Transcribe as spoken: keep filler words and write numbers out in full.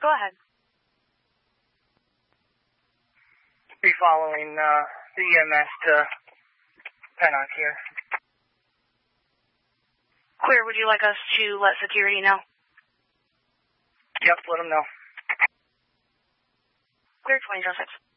Go ahead. Be following uh, the E M S to Pennock here. Clear, would you like us to let security know? Yep, let them know. Clear twenty oh six.